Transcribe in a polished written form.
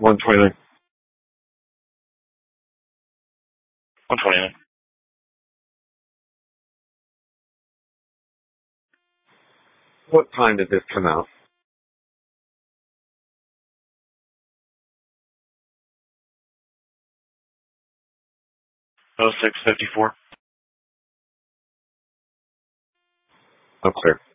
129. 129. What time did this come out? 0654. Oh, clear.